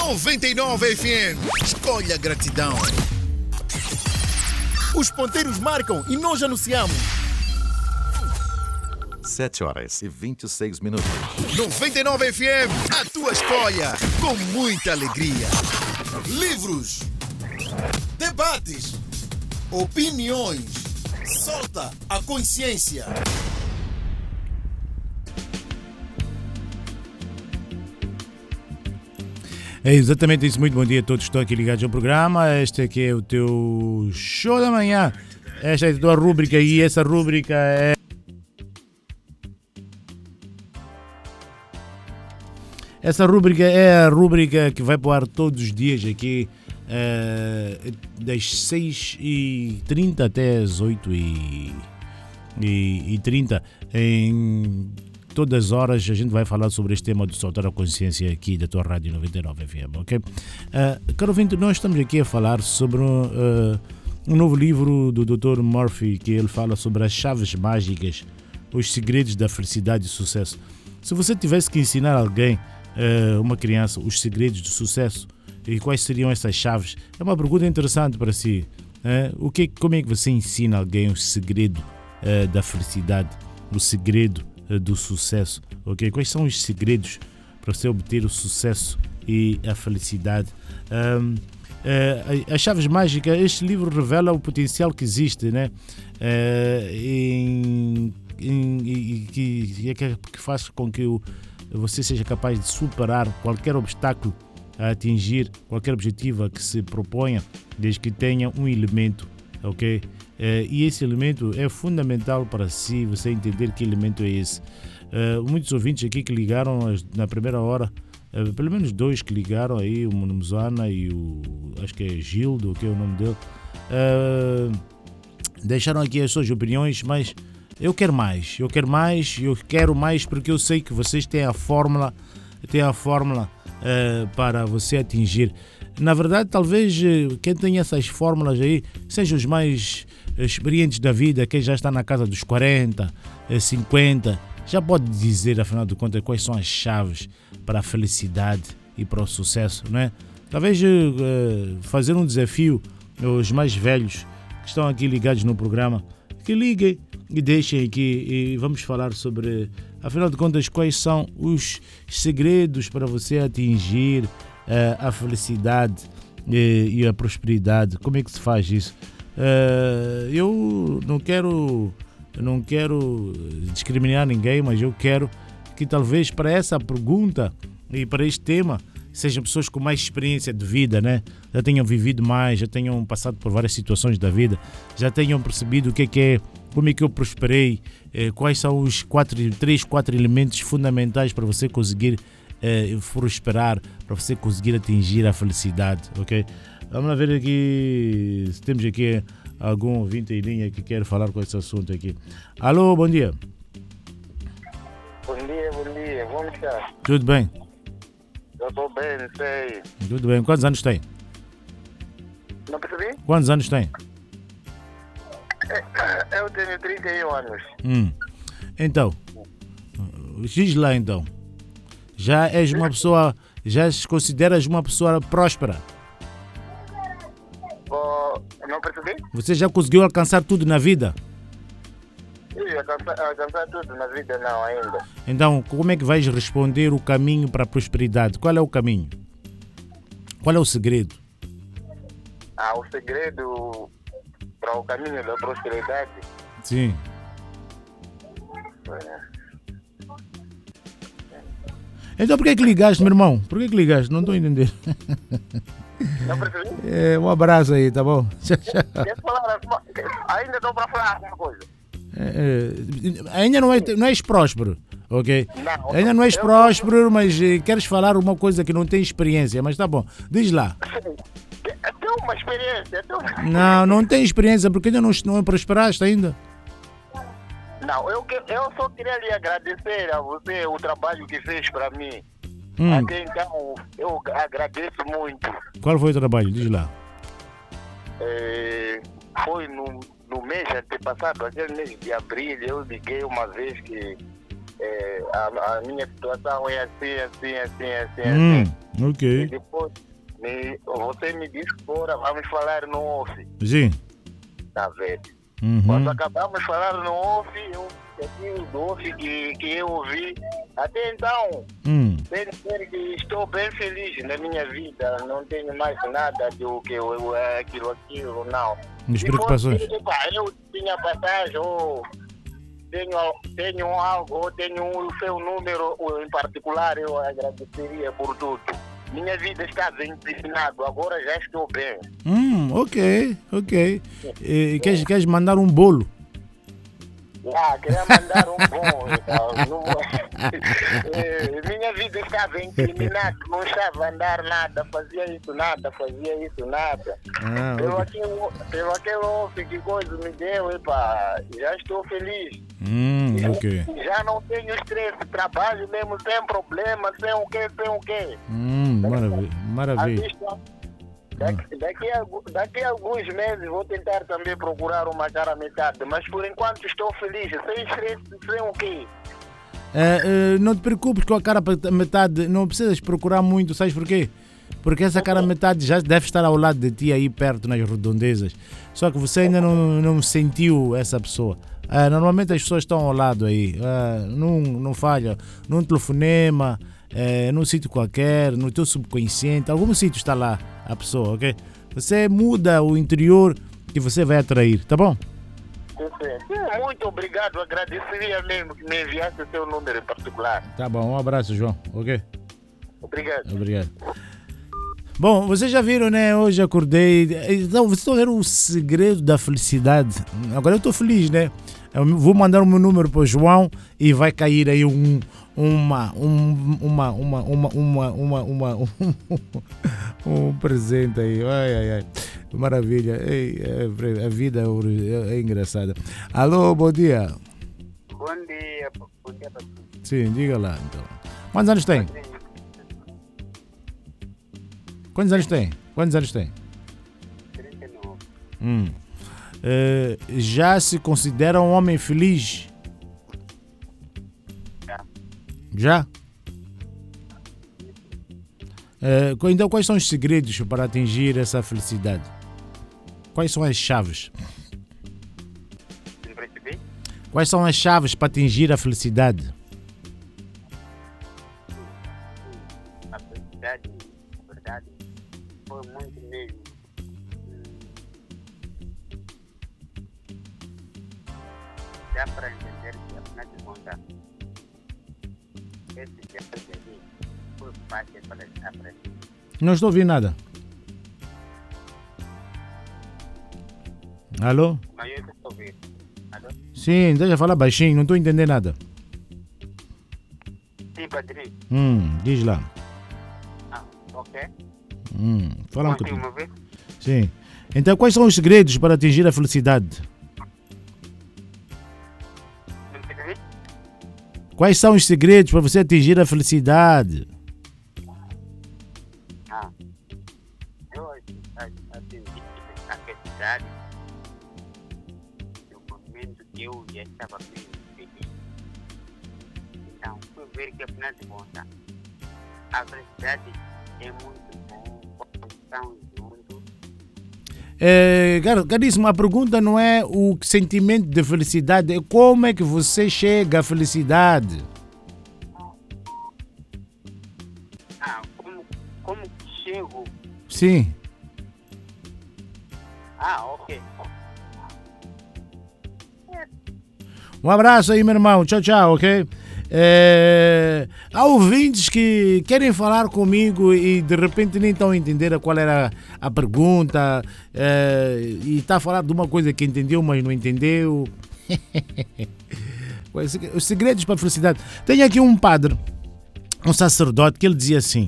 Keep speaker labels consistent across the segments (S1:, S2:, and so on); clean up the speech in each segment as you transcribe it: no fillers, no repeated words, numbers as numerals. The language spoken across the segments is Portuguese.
S1: 99 FM. Escolha gratidão. Os ponteiros marcam e nós anunciamos.
S2: 7h26.
S1: 99 FM, a tua escolha, com muita alegria. Livros, debates, opiniões. Solta a consciência.
S3: É exatamente isso. Muito bom dia a todos que estão aqui ligados ao programa. Este aqui é o teu show da manhã. Esta é a tua rúbrica e essa rúbrica é... Essa rúbrica é a rúbrica que vai para o ar todos os dias aqui, das 6h30 até as 8h30. Em todas as horas a gente vai falar sobre este tema de soltar a consciência aqui da tua Rádio 99 FM, ok? Caro ouvinte, nós estamos aqui a falar sobre um novo livro do Dr. Murphy, que ele fala sobre as chaves mágicas, os segredos da felicidade e sucesso. Se você tivesse que ensinar alguém, uma criança, os segredos do sucesso e quais seriam essas chaves, é uma pergunta interessante para si. Como é que você ensina alguém o segredo da felicidade, o segredo do sucesso, ok? Quais são os segredos para você obter o sucesso e a felicidade? As chaves mágicas, este livro revela o potencial que existe, né? Que faz com que você seja capaz de superar qualquer obstáculo a atingir, qualquer objetivo a que se proponha, desde que tenha um elemento, ok? E esse elemento é fundamental para si, você entender que elemento é esse. Muitos ouvintes aqui que ligaram na primeira hora, pelo menos dois que ligaram aí, o Muzana e acho que é Gildo, que é o nome dele, deixaram aqui as suas opiniões, mas eu quero mais porque eu sei que vocês têm a fórmula para você atingir. Na verdade, talvez quem tem essas fórmulas aí sejam os mais experientes da vida, quem já está na casa dos 40, 50, já pode dizer, afinal de contas, quais são as chaves para a felicidade e para o sucesso, não é? Talvez fazer um desafio aos mais velhos que estão aqui ligados no programa, que liguem e deixem aqui e vamos falar sobre, afinal de contas, quais são os segredos para você atingir a felicidade e a prosperidade. Como é que se faz isso? Eu não quero discriminar ninguém, mas eu quero que talvez para essa pergunta e para este tema sejam pessoas com mais experiência de vida, né? Já tenham vivido mais, já tenham passado por várias situações da vida, já tenham percebido o que é, como é que eu prosperei, quais são os 3, 4 elementos fundamentais para você conseguir prosperar, para você conseguir atingir a felicidade, ok? Vamos lá ver aqui se temos aqui algum ouvinte em linha que quer falar com esse assunto aqui. Alô, bom dia.
S4: Bom dia, como está?
S3: Tudo bem?
S4: Eu estou bem, sei.
S3: Tudo bem. Quantos anos tem?
S4: Não percebi?
S3: Quantos anos tem?
S4: Eu tenho 31 anos.
S3: Então, diz lá então. Já és uma pessoa, já se consideras uma pessoa próspera?
S4: Não percebi?
S3: Você já conseguiu alcançar tudo na vida?
S4: Sim, alcançar tudo na vida não ainda.
S3: Então, como é que vais responder o caminho para a prosperidade? Qual é o caminho? Qual é o segredo?
S4: O segredo para o caminho da prosperidade?
S3: Sim. Então por que ligaste, meu irmão? Por que ligaste? Não estou a entender.
S4: Não percebi?
S3: Um abraço aí, tá bom?
S4: Quer falar, ainda estou para falar alguma coisa.
S3: Ainda não és próspero, ok?
S4: Não,
S3: ainda não és próspero, mas queres falar uma coisa que não tem experiência, mas tá bom, diz lá.
S4: Tenho uma experiência.
S3: Não tem experiência porque ainda não prosperaste ainda.
S4: Não, eu só queria lhe agradecer a você o trabalho que fez para mim. Até então, eu agradeço muito.
S3: Qual foi o trabalho? Diz lá.
S4: Foi no mês antepassado, aquele mês de abril, eu liguei uma vez que a minha situação é assim.
S3: Ok.
S4: E depois, você me disse que agora vamos falar no off.
S3: Sim.
S4: Tá vendo?
S3: Uhum.
S4: Quando acabamos de falar no off, aquilo do off que eu ouvi, até então, tenho que dizer que estou bem feliz na minha vida, não tenho mais nada do que aquilo, não.
S3: As preocupações.
S4: Eu tinha passagem, ou tenho algo, ou tenho o seu número em particular, eu agradeceria por tudo. Minha vida está bem inclinada, agora já estou bem.
S3: Ok. Queres mandar um bolo?
S4: Queria mandar um bom. Minha vida estava incriminada, não estava a andar nada, fazia isso nada. Pelo aquele off que coisa me deu, já estou feliz.
S3: Ok.
S4: Já não tenho estresse, trabalho mesmo sem problema, sem o quê.
S3: Maravilha.
S4: Daqui a alguns meses vou tentar também procurar uma cara metade, mas por enquanto estou feliz, sem estresse, sem o quê?
S3: Não te preocupes com a cara metade, não precisas procurar muito, sabes porquê? Porque essa cara metade já deve estar ao lado de ti aí perto nas redondezas, só que você ainda não sentiu essa pessoa. Normalmente as pessoas estão ao lado aí, não falha, num telefonema, num sítio qualquer, no teu subconsciente, algum sítio está lá a pessoa, ok? Você muda o interior que você vai atrair, tá bom?
S4: Sim, muito obrigado, agradeceria mesmo que me enviasse o seu número em particular.
S3: Tá bom, um abraço, João, ok?
S4: Obrigado.
S3: Bom, vocês já viram, né? Hoje acordei. Então, vocês estão vendo o segredo da felicidade. Agora eu estou feliz, né? Eu vou mandar o meu número para o João e vai cair aí um presente aí. Ai. Maravilha. A vida é engraçada. Alô, bom dia.
S4: Bom dia, pastor.
S3: Sim, diga lá então. Quantos anos tem? Quantos anos tem?
S4: 39.
S3: Já se considera um homem feliz? Já? Então, quais são os segredos para atingir essa felicidade? Quais são as chaves? Quais são as chaves para atingir a felicidade?
S4: A felicidade, na verdade, foi muito mesmo. Dá para entender que, afinal de contas, esse dia foi fácil para aprender.
S3: Não estou ouvindo nada. Alô?
S4: Mas eu estou ouvindo. Alô?
S3: Sim, deixa eu falar baixinho, não estou entendendo nada.
S4: Sim, padrinho.
S3: Diz lá.
S4: Ok.
S3: Fala um pouquinho.
S4: Uma vez?
S3: Sim. Então, quais são os segredos para atingir a felicidade?
S4: Não entendi?
S3: Quais são os segredos para você atingir a felicidade?
S4: Eu atingi a felicidade no momento que eu já estava bem feliz. Então, fui ver que, afinal de contas, a felicidade é muito bom quando estamos juntos.
S3: Caríssimo, a pergunta não é o sentimento de felicidade, é como é que você chega à felicidade.
S4: Como que chego?
S3: Sim.
S4: Ok.
S3: Um abraço aí, meu irmão. Tchau, tchau, ok? Há ouvintes que querem falar comigo e de repente nem estão a entender qual era a pergunta e está a falar de uma coisa que entendeu, mas não entendeu. Os segredos para a felicidade. Tem aqui um padre, um sacerdote, que ele dizia assim.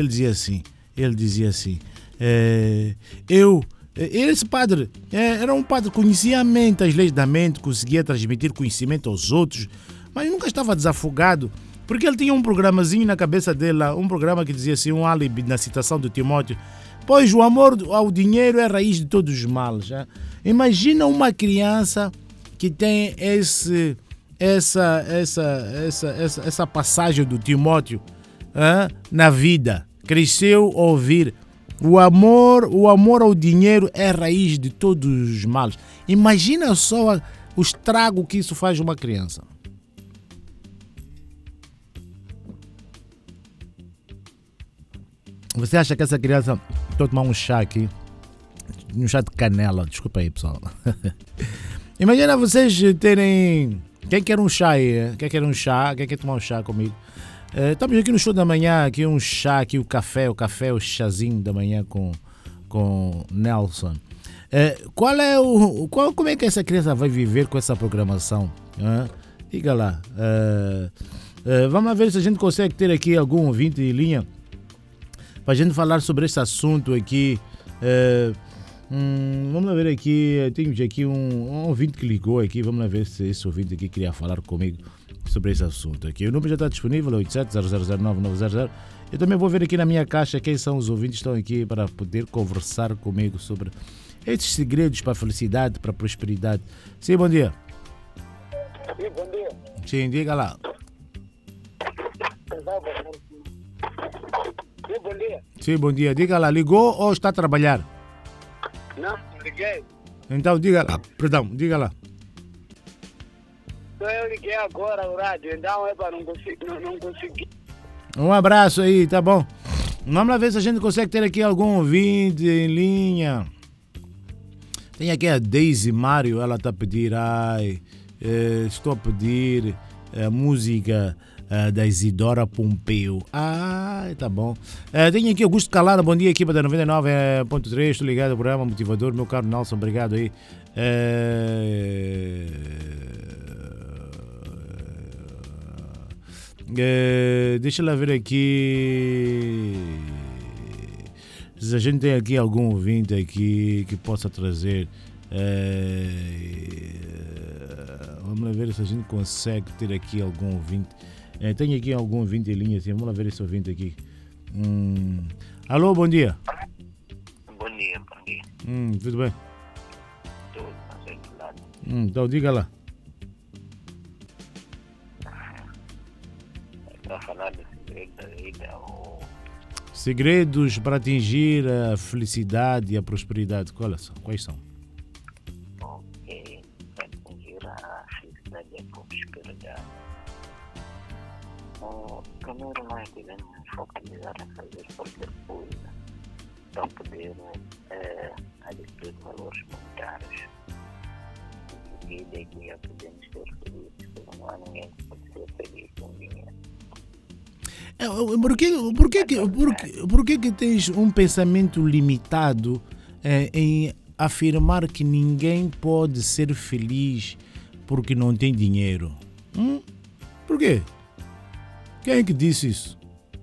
S3: Esse padre era um padre que conhecia a mente, as leis da mente, conseguia transmitir conhecimento aos outros, mas nunca estava desafogado, porque ele tinha um programazinho na cabeça dele, um programa que dizia assim, um álibi na citação do Timóteo: pois o amor ao dinheiro é a raiz de todos os males. Já? Imagina uma criança que tem essa passagem do Timóteo na vida, cresceu a ouvir o amor ao dinheiro é a raiz de todos os males. Imagina só o estrago que isso faz a uma criança. Você acha que essa criança... Estou a tomar um chá aqui. Um chá de canela. Desculpa aí, pessoal. Imagina vocês terem... Quem quer um chá aí? Quem quer um chá? Quem quer tomar um chá comigo? Estamos aqui no show da manhã. Aqui um chá, aqui o chazinho da manhã com Nelson. Como é que essa criança vai viver com essa programação? Diga lá. Vamos lá ver se a gente consegue ter aqui algum ouvinte em linha para a gente falar sobre esse assunto aqui. Vamos lá ver aqui. Temos aqui um ouvinte que ligou aqui. Vamos lá ver se esse ouvinte aqui queria falar comigo sobre esse assunto aqui. O número já está disponível, 87-0009-900. Eu também vou ver aqui na minha caixa quem são os ouvintes que estão aqui para poder conversar comigo sobre esses segredos para a felicidade, para a prosperidade. Sim, bom dia.
S4: Sim, bom dia.
S3: Sim, diga lá.
S4: Sim, bom dia.
S3: Sim, bom dia. Diga lá, ligou ou está a trabalhar?
S4: Não, liguei.
S3: Então, diga lá. Perdão, diga lá.
S4: Eu liguei agora o rádio, então não consegui.
S3: Um abraço aí, tá bom? Vamos lá ver se a gente consegue ter aqui algum ouvinte em linha. Tem aqui a Daisy Mário, ela está a pedir, estou a pedir a música da Isidora Pompeu. Tá bom. Tem aqui Augusto Calada, bom dia, equipa da 99.3, estou ligado ao programa Motivador, meu caro Nelson, obrigado aí. Deixa eu ver aqui se a gente tem aqui algum ouvinte aqui que possa trazer. Vamos lá ver se a gente consegue ter aqui algum ouvinte. Tem aqui algum ouvinte em linha assim. Vamos lá ver esse ouvinte aqui. Alô, bom dia.
S4: Bom dia.
S3: Tudo bem?
S4: Tudo, não sei que lado.
S3: Então diga lá.
S4: Para falar do segredo da vida ou...
S3: Segredos para atingir a felicidade e a prosperidade. Quais são?
S4: Ok, para atingir a felicidade e a prosperidade. Primeiro nós devemos focalizar em fazer qualquer coisa para poder adquirir valores monetários. E daí que podemos ser felizes, porque não há ninguém que pode ser feliz com dinheiro.
S3: Por que tens um pensamento limitado em afirmar que ninguém pode ser feliz porque não tem dinheiro? Por quê? Quem é que disse isso?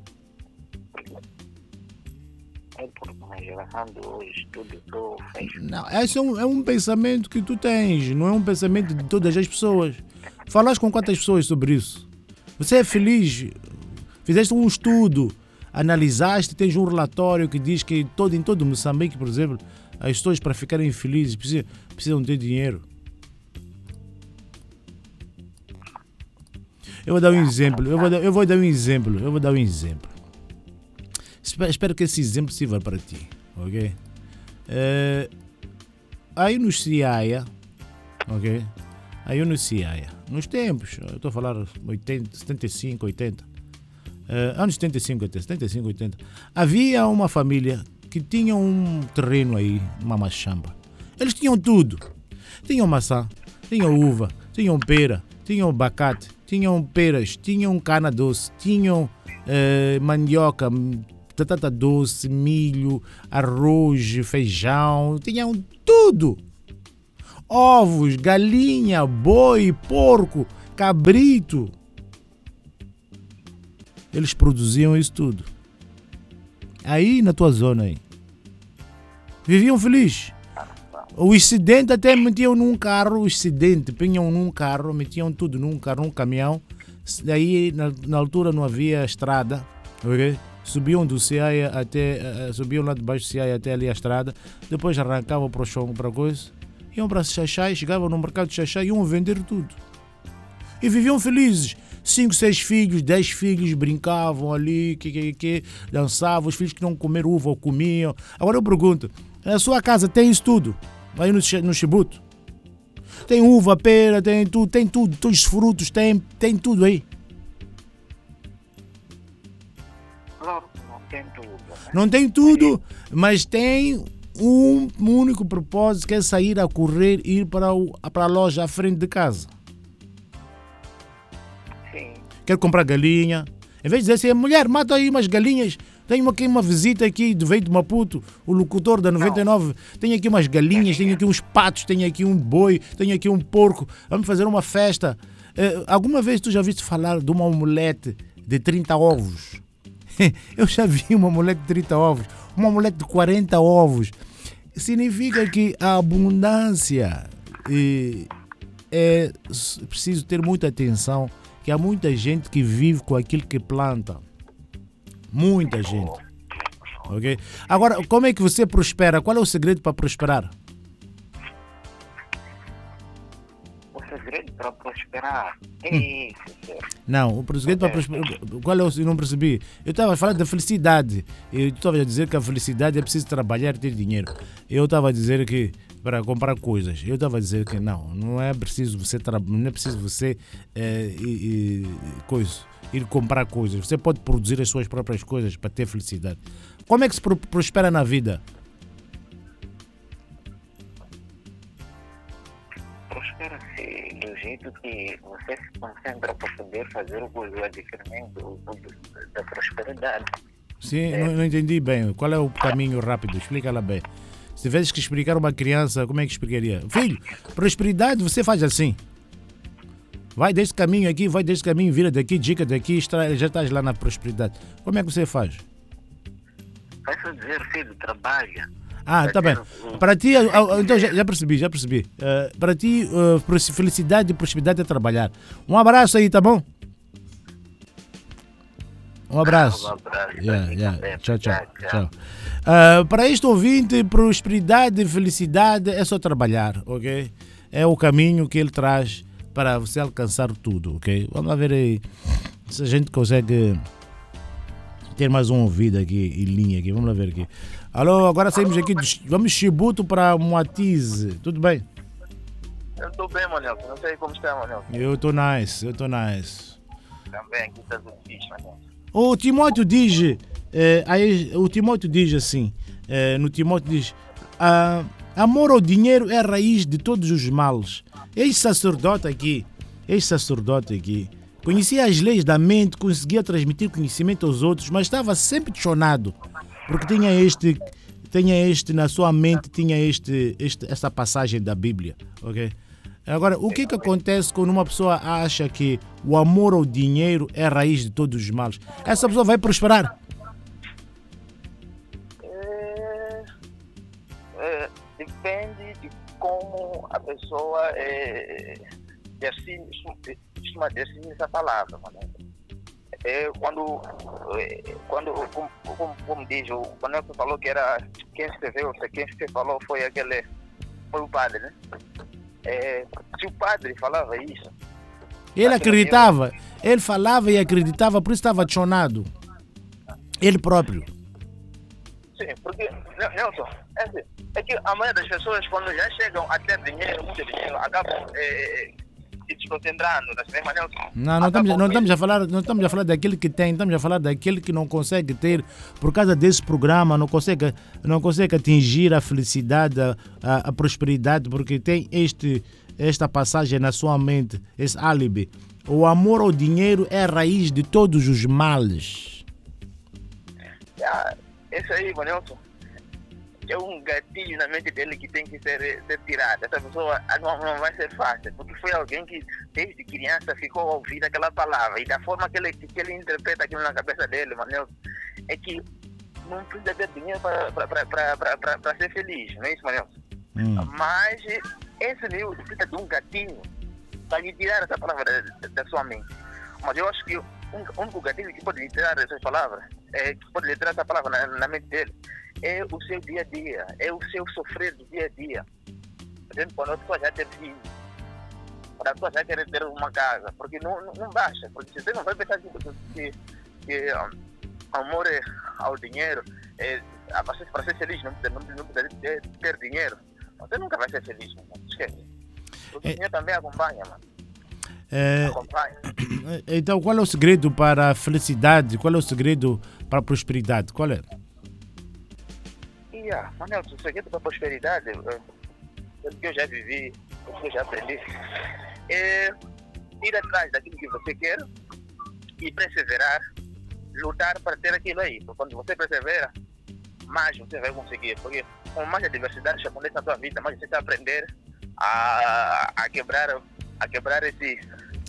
S4: É porque na geração de hoje tudo faz.
S3: Não, esse é um pensamento que tu tens, não é um pensamento de todas as pessoas. Falas com quantas pessoas sobre isso? Você é feliz? Fizeste um estudo, analisaste, tens um relatório que diz que em todo Moçambique, por exemplo, as pessoas para ficarem felizes precisam ter dinheiro. Eu vou dar um exemplo. Espero que esse exemplo sirva para ti, ok? Aí no Ciaia, ok? Aí no Ciaia, nos tempos, eu estou a falar 80, 75, 80. Anos 75, 80, havia uma família que tinha um terreno aí, uma machamba. Eles tinham tudo. Tinham maçã, tinham uva, tinham pera, tinham abacate, tinham peras, tinham cana doce, tinham mandioca, batata doce, milho, arroz, feijão, tinham tudo. Ovos, galinha, boi, porco, cabrito. Eles produziam isso tudo. Aí na tua zona aí. Viviam felizes. O excedente até metiam num carro, punham num carro, metiam tudo num carro, num caminhão. Daí na altura não havia estrada, ok? Subiam do Ciaia subiam lá debaixo do Ciaia até ali a estrada, depois arrancavam para o chão, para coisa, iam para Xaxai, chegavam no mercado de Xaxai e iam vender tudo. E viviam felizes. 5, 6 filhos, 10 filhos brincavam ali, dançavam, os filhos que não comeram uva ou comiam. Agora eu pergunto, a sua casa tem isso tudo? Aí no Chibuto? Tem uva, pera, tem tudo, todos os frutos, tem tudo aí.
S4: Claro, não tem tudo.
S3: Não tem tudo, mas tem um único propósito, que é sair a correr e ir para a loja à frente de casa.
S4: Sim.
S3: Quero comprar galinha. Em vez de dizer assim, mulher, mata aí umas galinhas. Tenho aqui uma visita aqui, veio de Maputo, o locutor da 99. Tenho aqui umas galinhas, tenho aqui uns patos, tenho aqui um boi, tenho aqui um porco. Vamos fazer uma festa. Alguma vez tu já ouviste falar de uma omelete de 30 ovos? Eu já vi uma omelete de 30 ovos. Uma omelete de 40 ovos. Significa que a abundância é preciso ter muita atenção, que há muita gente que vive com aquilo que planta. Muita gente. Ok? Agora, como é que você prospera? Qual é o segredo para prosperar?
S4: O segredo para prosperar é isso, senhor.
S3: Não, o segredo para prosperar. Qual é o. Eu não percebi. Eu estava a falar da felicidade. Eu estava a dizer que a felicidade é preciso trabalhar e ter dinheiro. Eu estava a dizer que para comprar coisas. Eu estava a dizer que não é preciso você não é preciso você ir comprar coisas. Você pode produzir as suas próprias coisas para ter felicidade. Como é que se prospera na vida?
S4: Prospera-se do jeito que você se concentra para poder fazer o adquirimento da prosperidade.
S3: Sim, não entendi bem. Qual é o caminho rápido? Explica lá bem. Se tivesse que explicar a uma criança, como é que explicaria? Filho, prosperidade você faz assim. Vai deste caminho aqui, vai deste caminho, vira daqui, dica daqui, já estás lá na prosperidade. Como é que você faz?
S4: Vai dizer, filho, trabalha.
S3: Tá bem. Para ti, então já percebi. Para ti, felicidade e prosperidade é trabalhar. Um abraço aí, tá bom? Um abraço. Tchau. Para este ouvinte, prosperidade e felicidade é só trabalhar, ok? É o caminho que ele traz para você alcançar tudo, ok? Vamos lá ver aí se a gente consegue ter mais um ouvido aqui em linha aqui. Vamos lá ver aqui. Alô, agora saímos aqui, vamos Chibuto para Moatize. Tudo bem?
S4: Eu estou bem, Manel. Não sei como está, Manel.
S3: Eu estou nice.
S4: Também aqui está tudo fixe, Manel.
S3: O Timóteo diz, assim, no Timóteo diz, amor ao dinheiro é a raiz de todos os males. Este sacerdote aqui, conhecia as leis da mente, conseguia transmitir conhecimento aos outros, mas estava sempre chonado, porque tinha este na sua mente, tinha esta passagem da Bíblia, ok? Agora, o que acontece quando uma pessoa acha que o amor ao dinheiro é a raiz de todos os males? Essa pessoa vai prosperar?
S4: Depende de como a pessoa costuma definir essa palavra. Como diz, o Nelson falou que era quem escreveu, quem falou foi o padre, né? Se o padre falava isso,
S3: ele acreditava, ele falava e acreditava, por isso estava chonado. Ele próprio.
S4: Sim, porque, Nelson, é que a maioria das pessoas, quando já chegam a ter dinheiro, muito dinheiro, acabam se desconcentrando, mas Nelson.
S3: Não estamos a falar daquele que tem, estamos a falar daquele que não consegue ter, por causa desse programa, não consegue atingir a felicidade, a prosperidade, porque tem esta passagem na sua mente, esse álibi. O amor ao dinheiro é a raiz de todos os males.
S4: Esse aí, Nelson, é um gatilho na mente dele que tem que ser tirado. Essa pessoa não vai ser fácil, porque foi alguém que desde criança ficou a ouvir aquela palavra, e da forma que ele interpreta aquilo na cabeça dele, Nelson, é que não precisa ter dinheiro para ser feliz, não é isso, Nelson? Mas esse livro precisa de um gatilho para lhe tirar essa palavra da sua mente. Mas eu acho que o único gatilho que pode lhe tirar essas palavras, que pode lhe tirar essa palavra na mente dele, é o seu dia a dia, é o seu sofrer do dia a dia. Por exemplo, quando a pessoa já tem filho, para a pessoa já querer ter uma casa, porque não basta, porque você não vai pensar que amor ao dinheiro, para ser feliz não precisa ter dinheiro, você nunca vai ser feliz, mano. Esquece. O dinheiro também acompanha, mano. Acompanha.
S3: Então, qual é o segredo para a felicidade? Qual é o segredo para a prosperidade? Qual é?
S4: Manel, o segredo para a prosperidade, pelo que eu já vivi, pelo que eu já aprendi, é ir atrás daquilo que você quer e perseverar, lutar para ter aquilo aí. Porque quando você persevera, mais você vai conseguir. Porque com mais adversidades que acontecem na tua vida, mais você vai aprender a quebrar esse...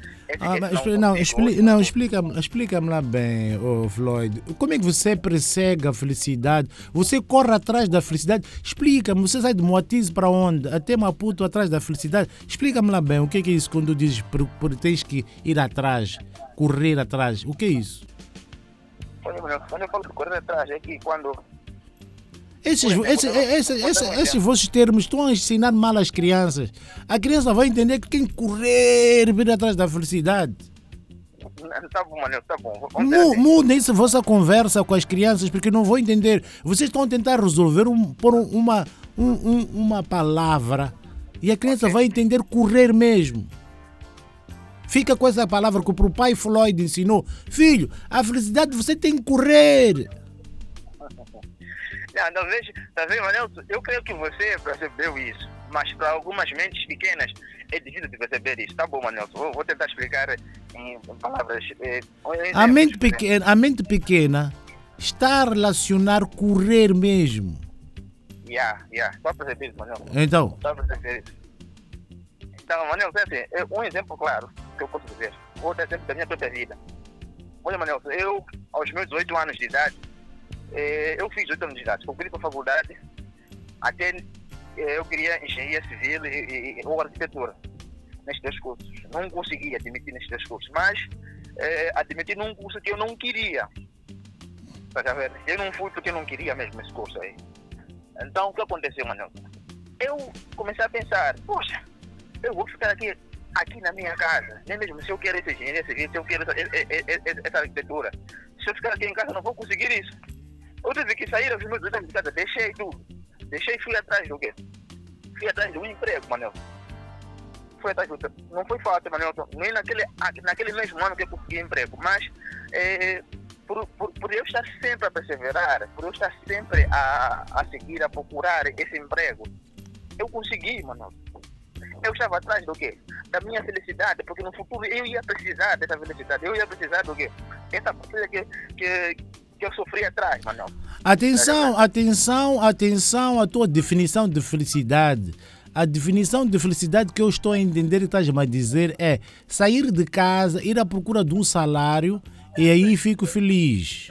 S3: Explica-me lá bem, Floyd. Como é que você persegue a felicidade? Você corre atrás da felicidade? Explica-me, você sai de Moatize para onde? Até Maputo atrás da felicidade? Explica-me lá bem, o que é isso quando dizes tens que ir atrás, correr atrás? O que é isso?
S4: Quando eu falo de correr atrás, é que quando...
S3: Esses vossos termos estão a ensinar mal às crianças. A criança vai entender que tem que correr, vir atrás da felicidade.
S4: Tá bom, Manel, tá bom.
S3: Mudem essa vossa conversa com as crianças, porque não vou entender. Vocês estão a tentar resolver por uma palavra e a criança vai entender correr mesmo. Fica com essa palavra que o pai Floyd ensinou. Filho, a felicidade você tem que correr.
S4: Talvez, Manel, eu creio que você percebeu isso, mas para algumas mentes pequenas é difícil de perceber isso. Tá bom, Manel, vou tentar explicar em palavras...
S3: A mente pequena está a relacionar correr mesmo.
S4: Só a perceber isso, Manel.
S3: Então?
S4: Só a perceber isso. Então, Manel, um exemplo claro que eu posso dizer. Vou dar exemplo da minha própria vida. Olha, Manel, eu, aos meus 18 anos de idade, eu fiz 8 anos de idade, concluí para a faculdade, até eu queria engenharia civil ou arquitetura, nestes 2 cursos. Não consegui admitir nestes 2 cursos, mas admiti num curso que eu não queria. Eu não fui porque eu não queria mesmo esse curso aí. Então, o que aconteceu, Manel? Eu comecei a pensar, poxa, eu vou ficar aqui na minha casa, nem mesmo se eu quero essa engenharia civil, se eu quero essa arquitetura. Se eu ficar aqui em casa, não vou conseguir isso. Eu tive que sair dos meus 2 anos de casa, deixei tudo. Deixei e fui atrás do quê? Fui atrás de um emprego, Manel. Não foi fácil, Manel. Nem naquele mesmo ano que eu consegui emprego, mas por eu estar sempre a perseverar, por eu estar sempre a seguir, a procurar esse emprego, eu consegui, Manel. Eu estava atrás do quê? Da minha felicidade, porque no futuro eu ia precisar dessa felicidade. Eu ia precisar do quê? Essa coisa que eu sofri atrás, Manel.
S3: Atenção à tua definição de felicidade. A definição de felicidade que eu estou a entender que estás a dizer é sair de casa, ir à procura de um salário e aí fico feliz.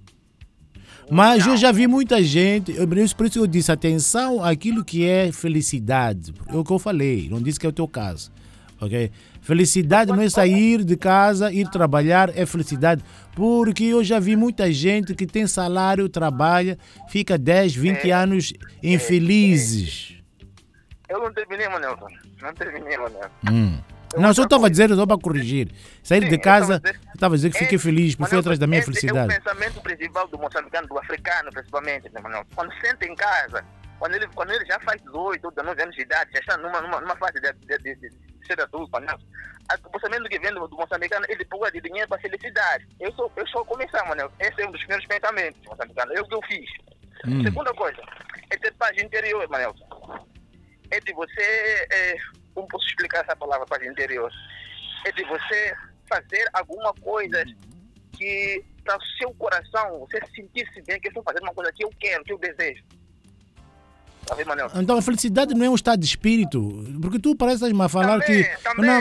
S3: Mas eu já vi muita gente, por isso eu disse atenção àquilo que é felicidade. É o que eu falei, não disse que é o teu caso. Okay? Felicidade não é sair de casa, ir trabalhar, é felicidade. Porque eu já vi muita gente que tem salário, trabalha, fica 10, 20 anos infelizes.
S4: Eu não terminei, Manel.
S3: Não, só estava a dizer, só para corrigir. Sair de casa, estava a dizer que fiquei feliz, porque fui atrás da minha felicidade.
S4: É o pensamento principal do moçambicano, do africano, principalmente, Manel. Quando senta em casa, quando ele já faz 18 ou 19 anos de idade, já está numa fase de ser adulto, Manel. O pensamento que vem do moçambicano, ele pula de dinheiro para felicidade. Eu só começar, Manel. Esse é um dos primeiros pensamentos moçambicanos. É o que eu fiz. Segunda coisa, é ter paz interior, Manel. É de você, como posso explicar essa palavra, paz interior? É de você fazer alguma coisa que para o seu coração, você sentir-se bem, que eu estou fazendo uma coisa que eu quero, que eu desejo.
S3: Então a felicidade não é um estado de espírito, porque tu pareces-me a falar o que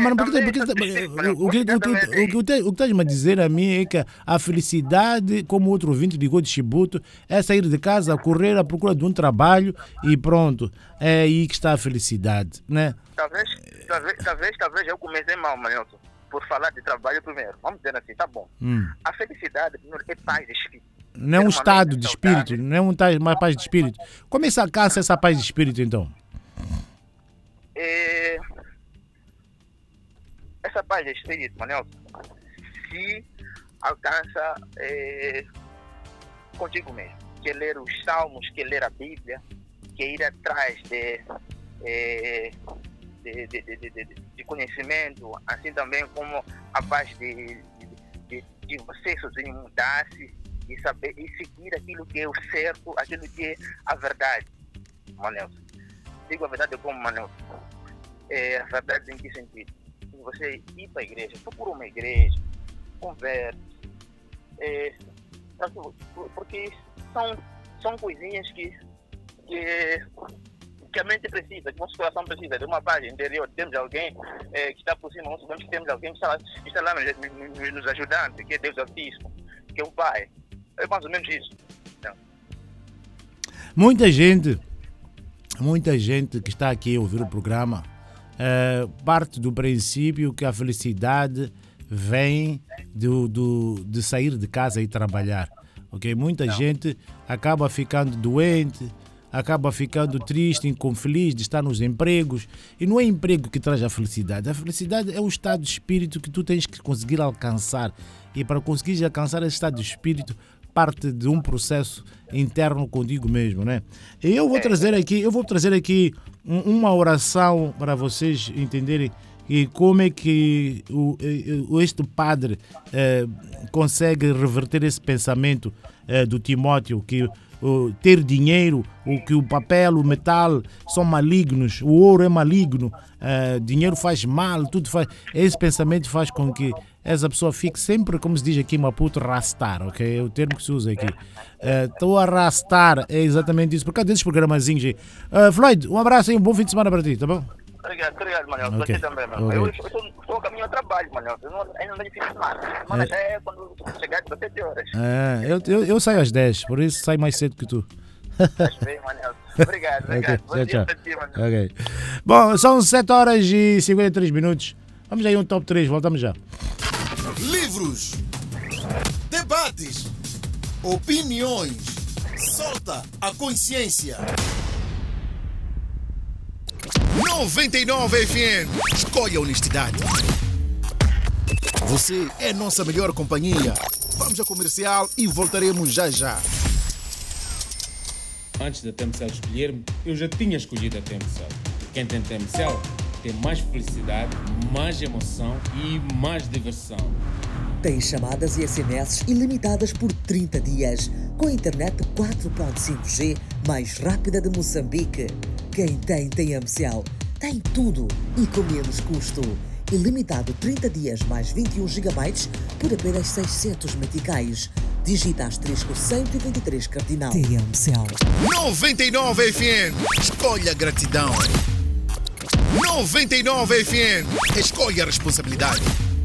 S3: estás-me a dizer a mim é que a felicidade, como outro ouvinte ligou de Chibuto, é sair de casa, correr à procura de um trabalho e pronto, é aí que está a felicidade, né?
S4: Talvez eu comecei mal, Manelson, por falar de trabalho primeiro. Vamos dizer assim, tá bom. A felicidade primeiro é paz de espírito.
S3: Não é um estado de espírito, não é uma paz de espírito. Como é que se alcança essa paz de espírito, então?
S4: essa paz de espírito, Manel, se alcança contigo mesmo. Quer ler os salmos, quer ler a Bíblia, quer ir atrás de conhecimento, assim também como a paz de você sozinho mudar-se e saber e seguir aquilo que é o certo, aquilo que é a verdade. Manel, digo a verdade como Manel. A verdade em que sentido? Você ir para a igreja, procura uma igreja, converse, porque são coisinhas que a mente precisa, que o nosso coração precisa de uma paz interior. Temos alguém que está por cima, nós sabemos que temos alguém que está lá nos ajudando, que é Deus Altíssimo, que é o Pai. É mais ou menos isso. Então.
S3: Muita gente que está aqui a ouvir o programa parte do princípio que a felicidade vem de sair de casa e trabalhar. Okay? Muita gente acaba ficando doente, acaba ficando triste, infeliz de estar nos empregos. E não é emprego que traz a felicidade. A felicidade é o estado de espírito que tu tens que conseguir alcançar. E para conseguir alcançar esse estado de espírito, parte de um processo interno contigo mesmo, né? E eu vou trazer aqui uma oração para vocês entenderem e como é que este padre consegue reverter esse pensamento do Timóteo, que ter dinheiro, que o papel, o metal são malignos, o ouro é maligno, dinheiro faz mal, tudo faz. Esse pensamento faz com que essa pessoa fique sempre, como se diz aqui em Maputo, rastar, ok? É o termo que se usa aqui. Estou a rastar, é exatamente isso. Por causa desses programazinhos aí. Floyd, um abraço e um bom fim de semana para ti, tá bom?
S4: Obrigado, Manel. Okay. Você também, mano. Okay. Eu estou a caminho ao trabalho, Manel. Ainda não fiz nada. Mas já é quando chegar às 17 horas.
S3: Eu saio às 10, por isso saio mais cedo que tu.
S4: Estás bem, Manel. Obrigado.
S3: Okay. Tchau. Okay. Bom, são 7 horas e 53 minutos. Vamos aí um top 3, voltamos já.
S1: Livros, debates, opiniões. Solta a consciência. 99 FM. Escolha a honestidade. Você é nossa melhor companhia. Vamos ao comercial e voltaremos já.
S5: Antes da TMCL escolher-me, eu já tinha escolhido a TMCL. Quem tem TMCL tem mais felicidade, mais emoção e mais diversão.
S6: Tem chamadas e SMS ilimitadas por 30 dias, com a internet 4.5G mais rápida de Moçambique. Quem tem TMCL tem tudo e com menos custo. Ilimitado 30 dias mais 21 GB por apenas 600 meticais. Digita asterisco 123 cardinal. TMCL.
S1: 99 FM. Escolha a gratidão. 99 FM. Escolha a responsabilidade.